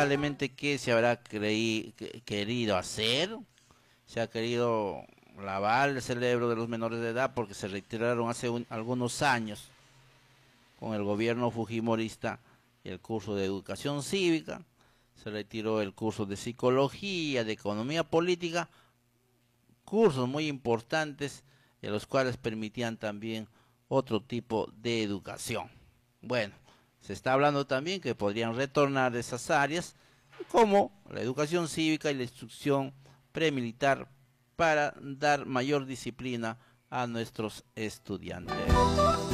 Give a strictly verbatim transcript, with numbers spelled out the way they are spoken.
lamentablemente, ¿qué se habrá creí, que- querido hacer? Se ha querido lavar el cerebro de los menores de edad porque se retiraron hace un- algunos años con el gobierno fujimorista el curso de educación cívica, se retiró el curso de psicología, de economía política, cursos muy importantes en los cuales permitían también otro tipo de educación. Bueno, se está hablando también que podrían retornar esas áreas como la educación cívica y la instrucción premilitar para dar mayor disciplina a nuestros estudiantes.